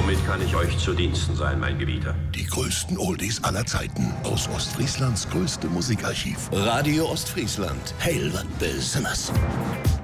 Womit kann ich euch zu Diensten sein, mein Gebieter? Die größten Oldies aller Zeiten aus Ostfrieslands größte Musikarchiv. Radio Ostfriesland. Heil wat Besonderes.